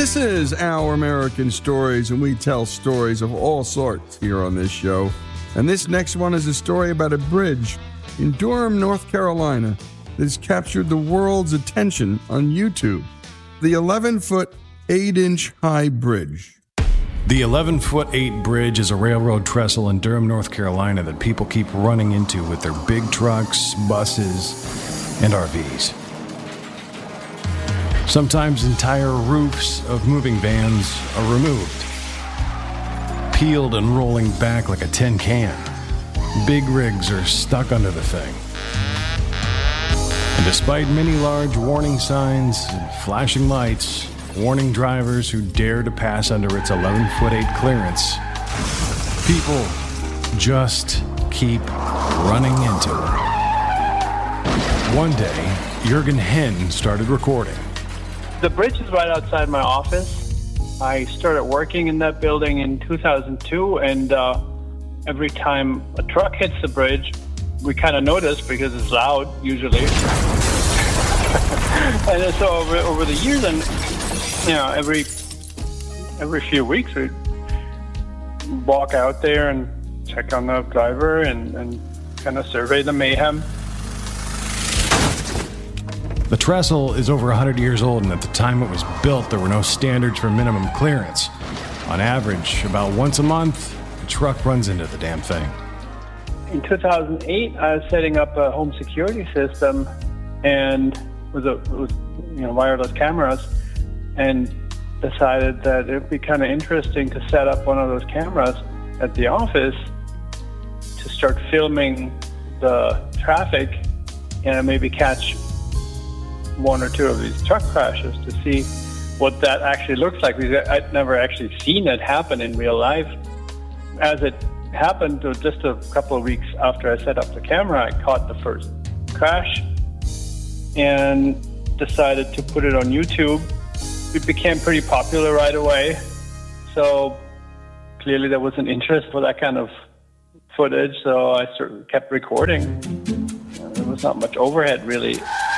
This is Our American Stories, and we tell stories of all sorts here on this show. And this next one is a story about a bridge in Durham, North Carolina that has captured the world's attention on YouTube. The 11-foot, 8-inch high bridge. The 11-foot 8 bridge is a railroad trestle in Durham, North Carolina that people keep running into with their big trucks, buses, and RVs. Sometimes entire roofs of moving vans are removed, peeled and rolling back like a tin can. Big rigs are stuck under the thing. And despite many large warning signs and flashing lights, warning drivers who dare to pass under its 11-foot 8 clearance, people just keep running into it. One day, Jürgen Henn started recording. The bridge is right outside my office. I started working in that building in 2002, and every time a truck hits the bridge, we kind of notice because it's loud, usually. And so over the years, and every few weeks, we walk out there and check on the driver and kind of survey the mayhem. The trestle is over 100 years old, and at the time it was built, there were no standards for minimum clearance. On average, about once a month, a truck runs into the damn thing. In 2008, I was setting up a home security system, and with wireless cameras, and decided that it would be kind of interesting to set up one of those cameras at the office to start filming the traffic and maybe catch one or two of these truck crashes to see what that actually looks like, because I'd never actually seen it happen in real life. As it happened, just a couple of weeks after I set up the camera, I caught the first crash and decided to put it on YouTube. It became pretty popular right away, so clearly there was an interest for that kind of footage, so I sort of kept recording. There was not much overhead, really.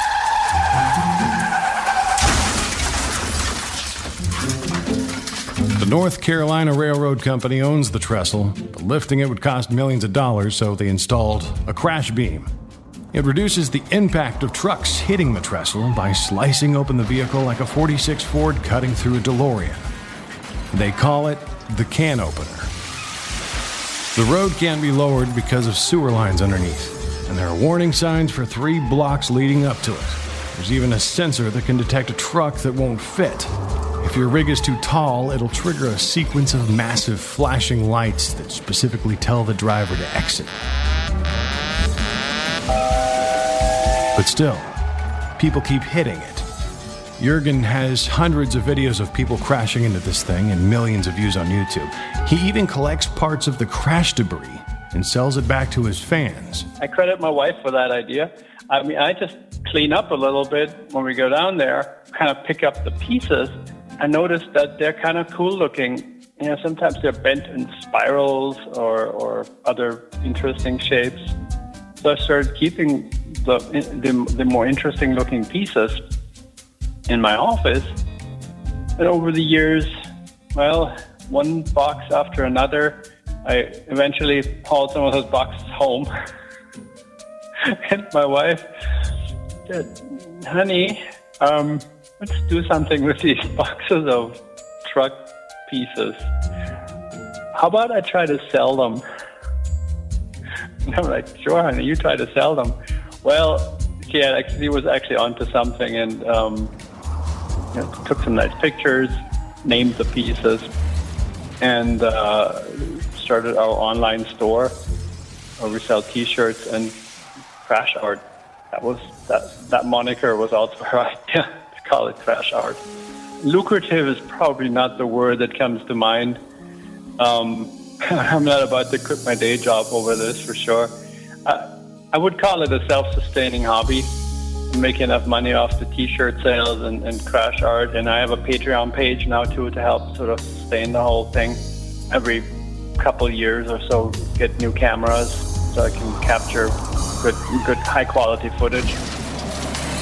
The North Carolina Railroad Company owns the trestle, but lifting it would cost millions of dollars, so they installed a crash beam. It reduces the impact of trucks hitting the trestle by slicing open the vehicle like a 46 Ford cutting through a DeLorean. They call it the can opener. The road can't be lowered because of sewer lines underneath, and there are warning signs for 3 blocks leading up to it. There's even a sensor that can detect a truck that won't fit. If your rig is too tall, it'll trigger a sequence of massive flashing lights that specifically tell the driver to exit. But still, people keep hitting it. Jürgen has hundreds of videos of people crashing into this thing and millions of views on YouTube. He even collects parts of the crash debris and sells it back to his fans. I credit my wife for that idea. I mean, I just clean up a little bit when we go down there, kind of pick up the pieces. I noticed that they're kind of cool looking. Sometimes they're bent in spirals or other interesting shapes. So I started keeping the more interesting looking pieces in my office. And over the years, one box after another, I eventually hauled some of those boxes home. And my wife said, "Honey, let's do something with these boxes of truck pieces. How about I try to sell them?" And I'm like, "Sure, honey, you try to sell them." Well, she was actually onto something, and took some nice pictures, named the pieces, and started our online store where we sell T-shirts and crash art. That moniker was also her idea to call it crash art. Lucrative is probably not the word that comes to mind. I'm not about to quit my day job over this for sure. I would call it a self-sustaining hobby. Make enough money off the T-shirt sales and crash art, and I have a Patreon page now too to help sort of sustain the whole thing. Every couple years or so, get new cameras so I can capture good high quality footage.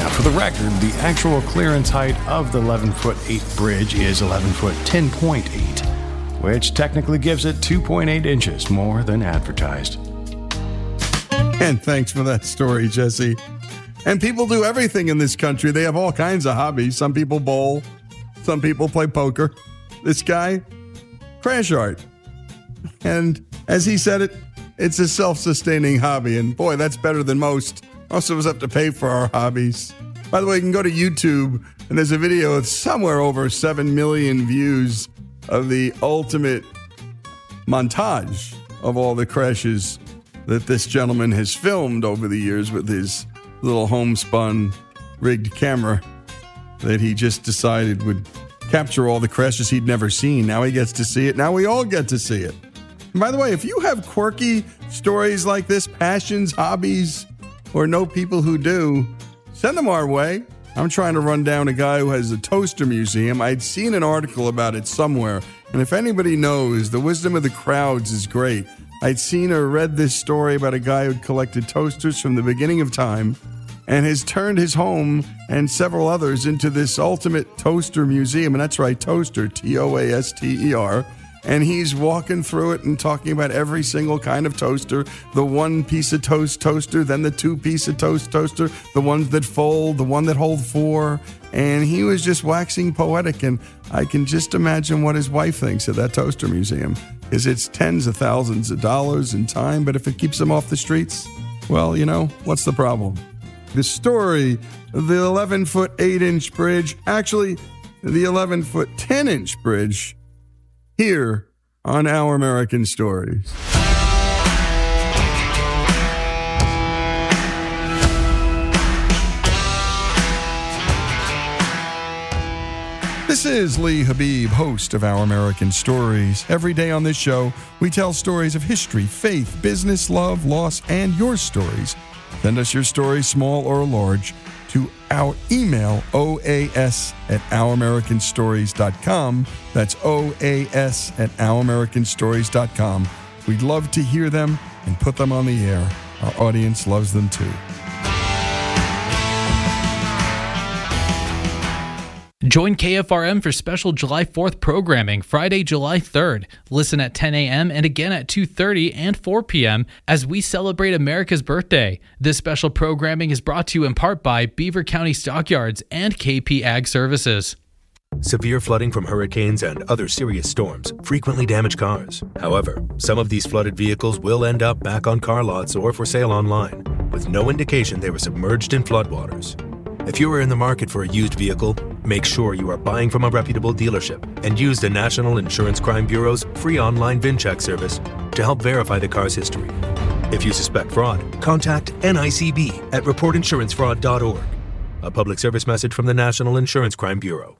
Now, for the record, the actual clearance height of the 11-foot-8 bridge is 11-foot 10.8, which technically gives it 2.8 inches more than advertised. And thanks for that story, Jesse. And people do everything in this country. They have all kinds of hobbies. Some people bowl. Some people play poker. This guy, crash art. And as he said it, it's a self-sustaining hobby. And boy, that's better than most. Most of us have to pay for our hobbies. By the way, you can go to YouTube, and there's a video with somewhere over 7 million views of the ultimate montage of all the crashes that this gentleman has filmed over the years with his little homespun rigged camera that he just decided would capture all the crashes he'd never seen. Now he gets to see it. Now we all get to see it. And by the way, if you have quirky stories like this, passions, hobbies, or know people who do, send them our way. I'm trying to run down a guy who has a toaster museum. I'd seen an article about it somewhere. And if anybody knows, the wisdom of the crowds is great. I'd seen or read this story about a guy who'd collected toasters from the beginning of time and has turned his home and several others into this ultimate toaster museum. And that's right, toaster, Toaster. And he's walking through it and talking about every single kind of toaster, the one-piece of toast toaster, then the two-piece of toast toaster, the ones that fold, the one that hold four. And he was just waxing poetic, and I can just imagine what his wife thinks of that toaster museum, because it's tens of thousands of dollars in time, but if it keeps them off the streets, well, you know, what's the problem? The story of the 11-foot 8-inch bridge, actually the 11-foot 10-inch bridge, here on Our American Stories. This is Lee Habib, host of Our American Stories. Every day on this show, we tell stories of history, faith, business, love, loss, and your stories. Send us your stories, small or large, to our email, oas@ouramericanstories.com. That's oas@ouramericanstories.com. We'd love to hear them and put them on the air. Our audience loves them too. Join KFRM for special July 4th programming, Friday, July 3rd. Listen at 10 a.m. and again at 2:30 and 4 p.m. as we celebrate America's birthday. This special programming is brought to you in part by Beaver County Stockyards and KP Ag Services. Severe flooding from hurricanes and other serious storms frequently damage cars. However, some of these flooded vehicles will end up back on car lots or for sale online, with no indication they were submerged in floodwaters. If you are in the market for a used vehicle, make sure you are buying from a reputable dealership and use the National Insurance Crime Bureau's free online VIN check service to help verify the car's history. If you suspect fraud, contact NICB at reportinsurancefraud.org. A public service message from the National Insurance Crime Bureau.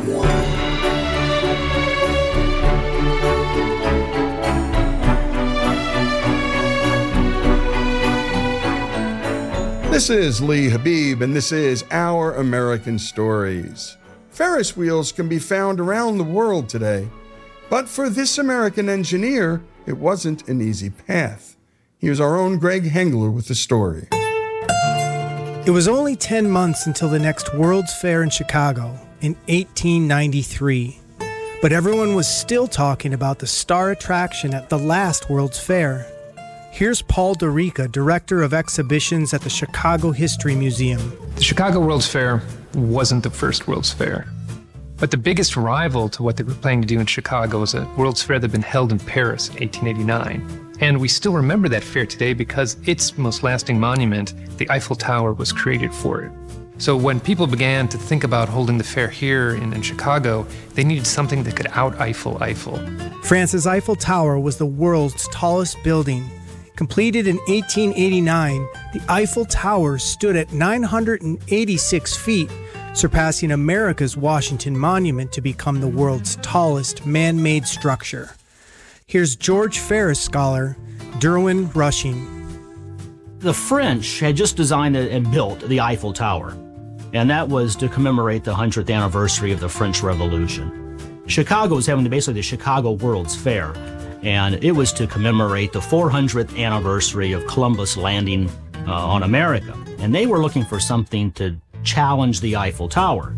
This is Lee Habib, and this is Our American Stories. Ferris wheels can be found around the world today, but for this American engineer, it wasn't an easy path. Here's our own Greg Hengler with the story. It was only 10 months until the next World's Fair in Chicago in 1893, but everyone was still talking about the star attraction at the last World's Fair. Here's Paul DeRica, Director of Exhibitions at the Chicago History Museum. The Chicago World's Fair wasn't the first World's Fair, but the biggest rival to what they were planning to do in Chicago was a World's Fair that had been held in Paris in 1889. And we still remember that fair today because its most lasting monument, the Eiffel Tower, was created for it. So when people began to think about holding the fair here in Chicago, they needed something that could out-Eiffel Eiffel. France's Eiffel Tower was the world's tallest building. Completed in 1889, the Eiffel Tower stood at 986 feet, surpassing America's Washington Monument to become the world's tallest man-made structure. Here's George Ferris scholar Derwin Rushing. The French had just designed and built the Eiffel Tower, and that was to commemorate the 100th anniversary of the French Revolution. Chicago was having basically the Chicago World's Fair, and it was to commemorate the 400th anniversary of Columbus landing on America. And they were looking for something to challenge the Eiffel Tower.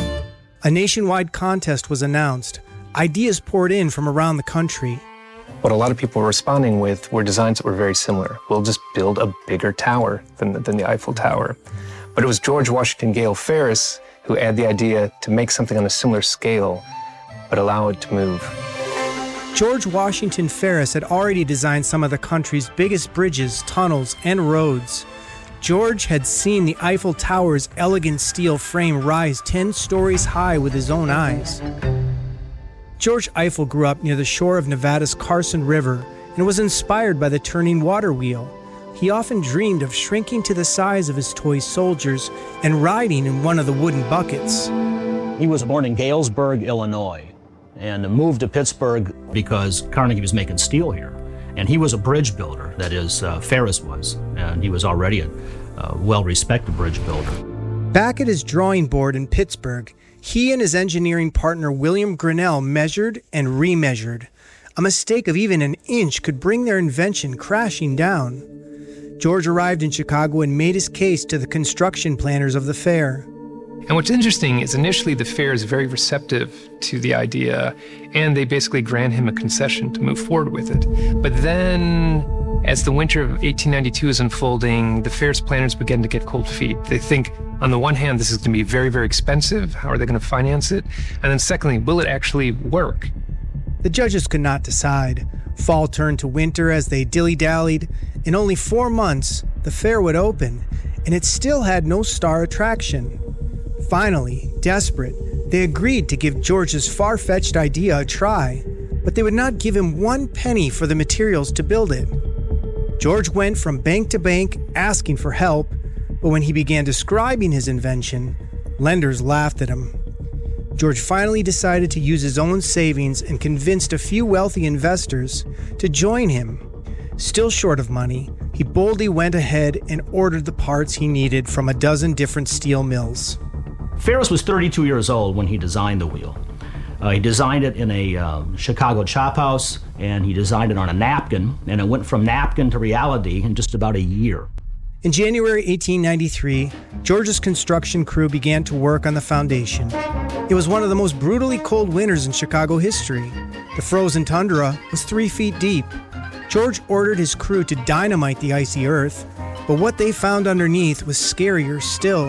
A nationwide contest was announced. Ideas poured in from around the country. What a lot of people were responding with were designs that were very similar. We'll just build a bigger tower than the Eiffel Tower. But it was George Washington Gale Ferris who had the idea to make something on a similar scale, but allow it to move. George Washington Ferris had already designed some of the country's biggest bridges, tunnels, and roads. George had seen the Eiffel Tower's elegant steel frame rise 10 stories high with his own eyes. George Eiffel grew up near the shore of Nevada's Carson River and was inspired by the turning water wheel. He often dreamed of shrinking to the size of his toy soldiers and riding in one of the wooden buckets. He was born in Galesburg, Illinois, and moved to Pittsburgh because Carnegie was making steel here. And he was a bridge builder, that is, Ferris was, and he was already a well-respected bridge builder. Back at his drawing board in Pittsburgh, he and his engineering partner William Grinnell measured and remeasured. A mistake of even an inch could bring their invention crashing down. George arrived in Chicago and made his case to the construction planners of the fair. And what's interesting is initially the fair is very receptive to the idea, and they basically grant him a concession to move forward with it. But then, as the winter of 1892 is unfolding, the fair's planners begin to get cold feet. They think, on the one hand, this is going to be very, very expensive. How are they going to finance it? And then secondly, will it actually work? The judges could not decide. Fall turned to winter as they dilly-dallied. In only 4 months, the fair would open, and it still had no star attraction. Finally, desperate, they agreed to give George's far-fetched idea a try, but they would not give him 1 penny for the materials to build it. George went from bank to bank asking for help, but when he began describing his invention, lenders laughed at him. George finally decided to use his own savings and convinced a few wealthy investors to join him. Still short of money, he boldly went ahead and ordered the parts he needed from a dozen different steel mills. Ferris was 32 years old when he designed the wheel. He designed it in a Chicago chop house, and he designed it on a napkin, and it went from napkin to reality in just about a year. In January 1893, George's construction crew began to work on the foundation. It was one of the most brutally cold winters in Chicago history. The frozen tundra was 3 feet deep. George ordered his crew to dynamite the icy earth, but what they found underneath was scarier still.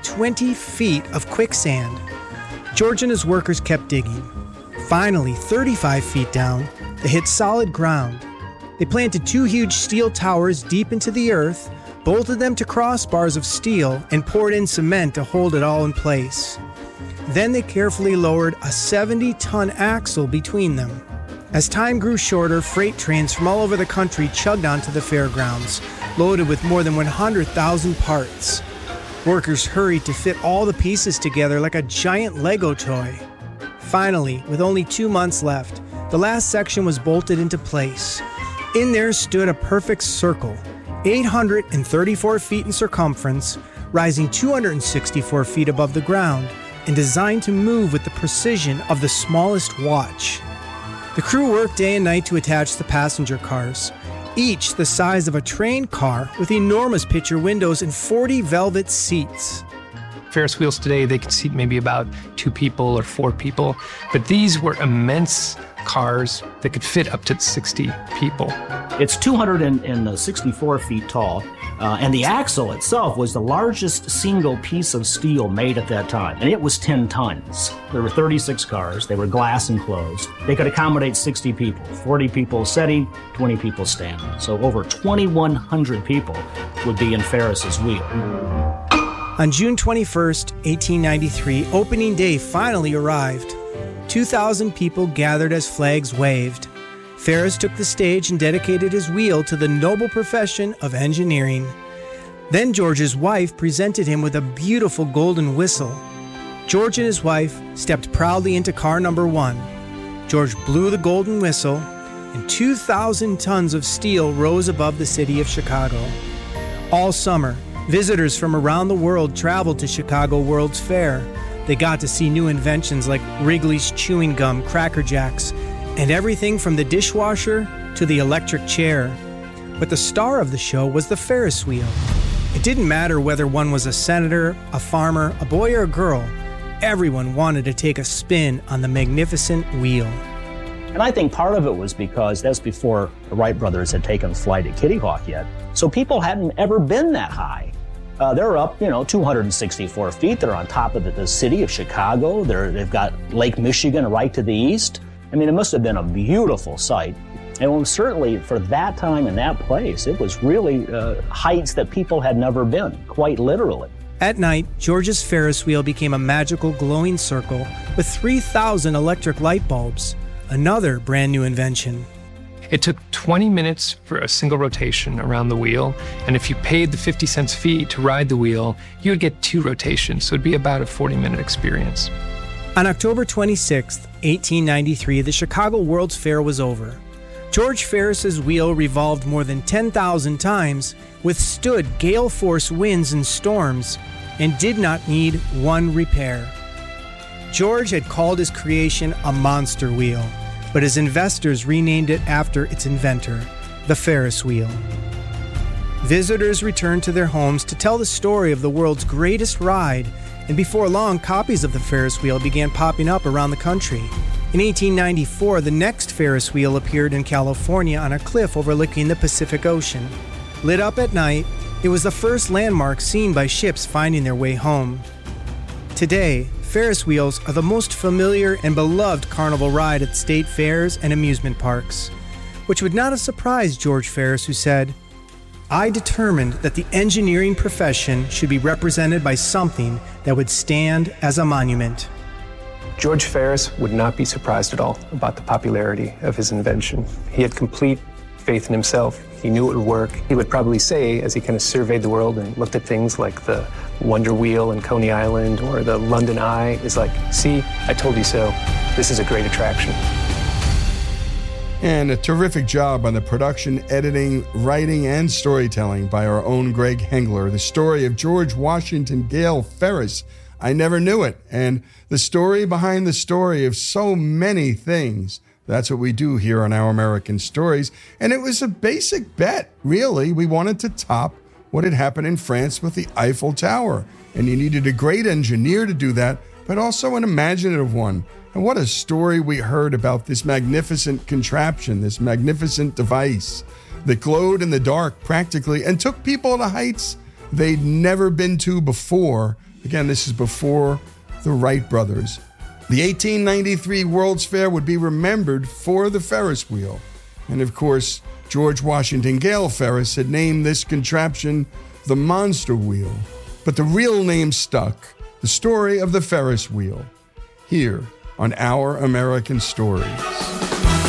20 feet of quicksand. George and his workers kept digging. Finally, 35 feet down, they hit solid ground. They planted 2 huge steel towers deep into the earth, bolted them to crossbars of steel, and poured in cement to hold it all in place. Then they carefully lowered a 70-ton axle between them. As time grew shorter, freight trains from all over the country chugged onto the fairgrounds, loaded with more than 100,000 parts. Workers hurried to fit all the pieces together like a giant Lego toy. Finally, with only 2 months left, the last section was bolted into place. In there stood a perfect circle, 834 feet in circumference, rising 264 feet above the ground, and designed to move with the precision of the smallest watch. The crew worked day and night to attach the passenger cars, each the size of a train car with enormous picture windows and 40 velvet seats. Ferris wheels today, they can seat maybe about 2 people or 4 people, but these were immense cars that could fit up to 60 people. It's 264 feet tall, and the axle itself was the largest single piece of steel made at that time, and it was 10 tons. There were 36 cars. They were glass enclosed. They could accommodate 60 people, 40 people sitting, 20 people standing. So over 2,100 people would be in Ferris's wheel. On June 21st, 1893, opening day finally arrived. 2,000 people gathered as flags waved. Ferris took the stage and dedicated his wheel to the noble profession of engineering. Then George's wife presented him with a beautiful golden whistle. George and his wife stepped proudly into car number 1. George blew the golden whistle, and 2,000 tons of steel rose above the city of Chicago. All summer, visitors from around the world traveled to Chicago World's Fair. They got to see new inventions like Wrigley's chewing gum, Cracker Jacks, and everything from the dishwasher to the electric chair. But the star of the show was the Ferris wheel. It didn't matter whether one was a senator, a farmer, a boy, or a girl. Everyone wanted to take a spin on the magnificent wheel. And I think part of it was because that's before the Wright brothers had taken flight at Kitty Hawk yet. So people hadn't ever been that high. They're up, 264 feet. They're on top of the city of Chicago. They've got Lake Michigan right to the east. I mean, it must have been a beautiful sight. And it was certainly, for that time and that place, it was really heights that people had never been, quite literally. At night, George's Ferris wheel became a magical glowing circle with 3,000 electric light bulbs, another brand new invention. It took 20 minutes for a single rotation around the wheel, and if you paid the 50 cents fee to ride the wheel, you would get 2 rotations, so it'd be about a 40-minute experience. On October 26, 1893, the Chicago World's Fair was over. George Ferris's wheel revolved more than 10,000 times, withstood gale-force winds and storms, and did not need one repair. George had called his creation a monster wheel, but his investors renamed it after its inventor, the Ferris wheel. Visitors returned to their homes to tell the story of the world's greatest ride, and before long, copies of the Ferris wheel began popping up around the country. In 1894, the next Ferris wheel appeared in California on a cliff overlooking the Pacific Ocean. Lit up at night, it was the first landmark seen by ships finding their way home. Today, Ferris wheels are the most familiar and beloved carnival ride at state fairs and amusement parks, which would not have surprised George Ferris, who said, "I determined that the engineering profession should be represented by something that would stand as a monument." George Ferris would not be surprised at all about the popularity of his invention. He had complete faith in himself. He knew it would work. He would probably say, as he kind of surveyed the world and looked at things like the Wonder Wheel in Coney Island or the London Eye, is like, "See, I told you so. This is a great attraction." And a terrific job on the production, editing, writing, and storytelling by our own Greg Hengler. The story of George Washington Gale Ferris. I never knew it. And the story behind the story of so many things. That's what we do here on Our American Stories. And it was a basic bet, really. We wanted to top what had happened in France with the Eiffel Tower. And you needed a great engineer to do that, but also an imaginative one. And what a story we heard about this magnificent contraption, this magnificent device that glowed in the dark practically and took people to heights they'd never been to before. Again, this is before the Wright brothers. The 1893 World's Fair would be remembered for the Ferris wheel. And of course, George Washington Gale Ferris had named this contraption the Monster Wheel. But the real name stuck, the story of the Ferris wheel, here on Our American Stories.